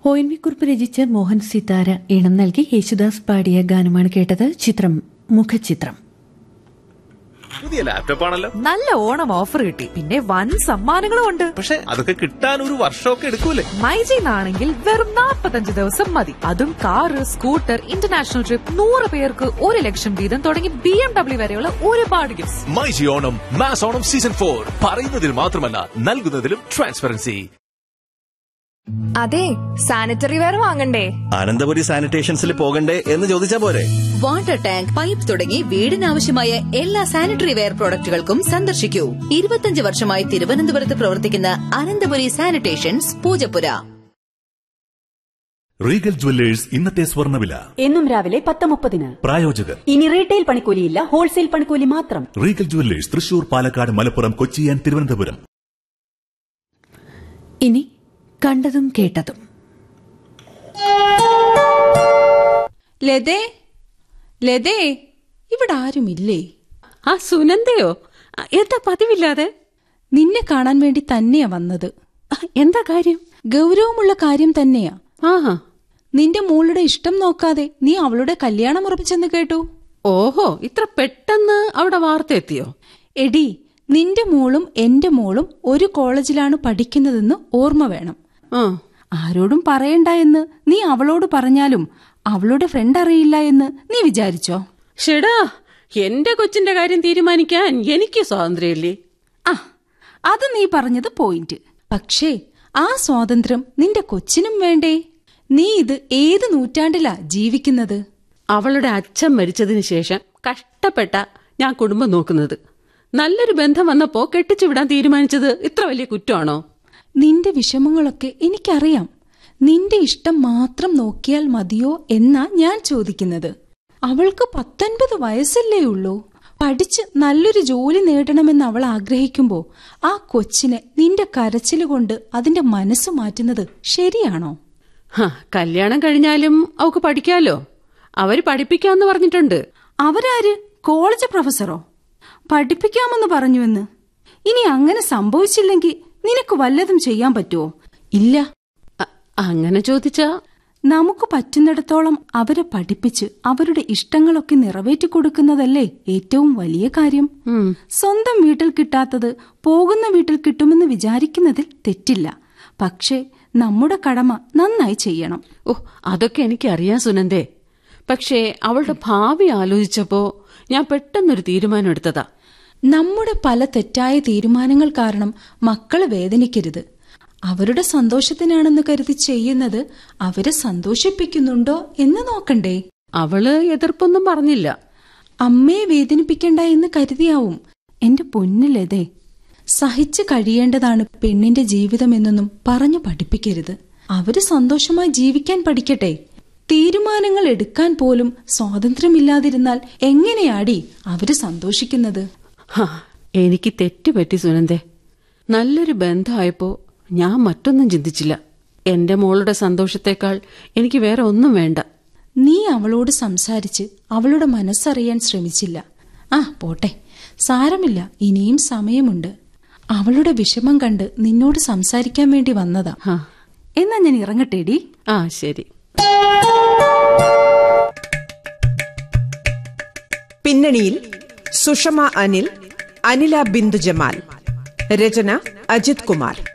ONV Kurup രചിച്ച് മോഹൻ സിതാര ഈണം നൽകി യേശുദാസ് പാടിയ ഗാനമാണ് കേട്ടത്. ചിത്രം മുഖചിത്രം. പുതിയ ലാപ്ടോപ്പ് ആണല്ലോ. നല്ല ഓണം ഓഫർ കിട്ടി, പിന്നെ വൻ സമ്മാനങ്ങളും ഉണ്ട്. പക്ഷെ അതൊക്കെ കിട്ടാൻ ഒരു വർഷമൊക്കെ എടുക്കൂലേ? മൈജിന്നാണെങ്കിൽ വെറും 45 ദിവസം മതി. അതും കാറ്, സ്കൂട്ടർ, ഇന്റർനാഷണൽ ട്രിപ്പ്, 100 പേർക്ക് 1 ലക്ഷം വീതം തുടങ്ങി BMW വരെയുള്ള ഒരുപാട് gifts. MyG Onam mass Onam season 4 പറയുന്നതിൽ മാത്രമല്ല നൽകുന്നതിലും ട്രാൻസ്പെറൻസി. അതെ, സാനിറ്ററി വെയർ വാങ്ങണ്ടേ? അനന്തപുരി സാനിറ്റേഷൻസിൽ പോകണ്ടേ എന്ന് ചോദിച്ചാ പോരെ? വാട്ടർ ടാങ്ക്, പൈപ്പ് തുടങ്ങി വീടിനാവശ്യമായ എല്ലാ സാനിറ്ററി വെയർ പ്രോഡക്റ്റുകൾക്കും സന്ദർശിക്കൂ. 25 വർഷമായി തിരുവനന്തപുരത്ത് പ്രവർത്തിക്കുന്ന Ananthapuri sanitations, Poojappura. Regal jewellers ഇന്നത്തെ സ്വർണ്ണവില എന്നും രാവിലെ 10:30. പ്രായോജകർ ഇനി റീറ്റെയിൽ പണിക്കൂലിയില്ല, ഹോൾസെയിൽ പണിക്കൂലി മാത്രം. Regal jewellers Thrissur, Palakkad, Malappuram, Kochi and Thiruvananthapuram. ഇനി കണ്ടതും കേട്ടതും. ലതേ, ലതേ, ഇവിടെ ആരുമില്ലേ? ആ സുനന്ദയോ? എന്താ പതിവില്ലാതെ? നിന്നെ കാണാൻ വേണ്ടി തന്നെയാ വന്നത്. എന്താ കാര്യം? ഗൗരവമുള്ള കാര്യം തന്നെയാ. ആഹാ, നിന്റെ മോളുടെ ഇഷ്ടം നോക്കാതെ നീ അവളുടെ കല്യാണം ഉറപ്പിച്ചെന്ന് കേട്ടു. ഓഹോ, ഇത്ര പെട്ടെന്ന് അവിടെ വാർത്ത എത്തിയോ? എടി, നിന്റെ മോളും എന്റെ മോളും ഒരു കോളേജിലാണ് പഠിക്കുന്നതെന്ന് ഓർമ്മ വേണം. ആരോടും പറയണ്ട എന്ന് നീ അവളോട് പറഞ്ഞാലും അവളുടെ ഫ്രണ്ട് അറിയില്ല എന്ന് നീ വിചാരിച്ചോ? ഷെടാ, എന്റെ കൊച്ചിന്റെ കാര്യം തീരുമാനിക്കാൻ എനിക്ക് സ്വാതന്ത്ര്യമില്ലേ? അത് നീ പറഞ്ഞത് പോയിന്റ്. പക്ഷേ ആ സ്വാതന്ത്ര്യം നിന്റെ കൊച്ചിനും വേണ്ടേ? നീ ഇത് ഏത് നൂറ്റാണ്ടിലാ ജീവിക്കുന്നത്? അവളുടെ അച്ഛൻ മരിച്ചതിന് ശേഷം കഷ്ടപ്പെട്ട ഞാൻ കുടുംബം നോക്കുന്നത്. നല്ലൊരു ബന്ധം വന്നപ്പോ കെട്ടിച്ചു വിടാൻ തീരുമാനിച്ചത് ഇത്ര വലിയ കുറ്റമാണോ? നിന്റെ വിഷമങ്ങളൊക്കെ എനിക്കറിയാം. നിന്റെ ഇഷ്ടം മാത്രം നോക്കിയാൽ മതിയോ എന്നാ ഞാൻ ചോദിക്കുന്നത്. അവൾക്ക് 19 വയസ്സല്ലേ ഉള്ളൂ. പഠിച്ച് നല്ലൊരു ജോലി നേടണമെന്ന് അവൾ ആഗ്രഹിക്കുമ്പോ ആ കൊച്ചിനെ നിന്റെ കരച്ചിലുകൊണ്ട് അതിന്റെ മനസ്സ് മാറ്റുന്നത് ശരിയാണോ? കല്യാണം കഴിഞ്ഞാലും അവക്ക് പഠിക്കാലോ. അവര് പഠിപ്പിക്കാന്ന് പറഞ്ഞിട്ടുണ്ട്. അവരാര്? കോളേജ് പ്രൊഫസറോ? പഠിപ്പിക്കാമെന്ന് പറഞ്ഞുവെന്ന്. ഇനി അങ്ങനെ സംഭവിച്ചില്ലെങ്കിൽ നിനക്ക് വല്ലതും ചെയ്യാൻ പറ്റുമോ? ഇല്ല. അങ്ങനെ ചോദിച്ചാ നമുക്ക് പറ്റുന്നിടത്തോളം അവരെ പഠിപ്പിച്ച് അവരുടെ ഇഷ്ടങ്ങളൊക്കെ നിറവേറ്റി കൊടുക്കുന്നതല്ലേ ഏറ്റവും വലിയ കാര്യം. സ്വന്തം വീട്ടിൽ കിട്ടാത്തത് പോകുന്ന വീട്ടിൽ കിട്ടുമെന്ന് വിചാരിക്കുന്നതിൽ തെറ്റില്ല. പക്ഷേ നമ്മുടെ കടമ നന്നായി ചെയ്യണം. അതൊക്കെ എനിക്കറിയാം സുനന്ദേ. പക്ഷേ അവളുടെ ഭാവി ആലോചിച്ചപ്പോ ഞാൻ പെട്ടെന്നൊരു തീരുമാനം എടുത്തതാ. നമ്മുടെ പല തെറ്റായ തീരുമാനങ്ങൾ കാരണം മക്കളെ വേദനിക്കരുത്. അവരുടെ സന്തോഷത്തിനാണെന്ന് കരുതി ചെയ്യുന്നത് അവരെ സന്തോഷിപ്പിക്കുന്നുണ്ടോ എന്ന് നോക്കണ്ടേ? അവള് എതിർപ്പൊന്നും പറഞ്ഞില്ല. അമ്മയെ വേദനിപ്പിക്കണ്ട എന്ന് കരുതിയാവും. എന്റെ പൊന്നിലതേ, സഹിച്ചു കഴിയേണ്ടതാണ് പെണ്ണിന്റെ ജീവിതമെന്നൊന്നും പറഞ്ഞു പഠിപ്പിക്കരുത്. അവര് സന്തോഷമായി ജീവിക്കാൻ പഠിക്കട്ടെ. തീരുമാനങ്ങൾ എടുക്കാൻ പോലും സ്വാതന്ത്ര്യമില്ലാതിരുന്നാൽ എങ്ങനെയാടി അവര് സന്തോഷിക്കുന്നത്? എനിക്ക് തെറ്റുപറ്റി സുനന്ദേ. നല്ലൊരു ബന്ധമായപ്പോ ഞാൻ മറ്റൊന്നും ചിന്തിച്ചില്ല. എന്റെ മോളുടെ സന്തോഷത്തെക്കാൾ എനിക്ക് വേറെ ഒന്നും വേണ്ട. നീ അവളോട് സംസാരിച്ച് അവളുടെ മനസ്സറിയാൻ ശ്രമിച്ചില്ല. പോട്ടെ, സാരമില്ല, ഇനിയും സമയമുണ്ട്. അവളുടെ വിഷമം കണ്ട് നിന്നോട് സംസാരിക്കാൻ വേണ്ടി വന്നതാ. എന്നാ ഞാൻ ഇറങ്ങട്ടേടി. ശരി. പിന്നണിയിൽ സുഷമ അനിൽ, അനില ബിന്ദു ജമാൽ. രചന അജിത് കുമാർ.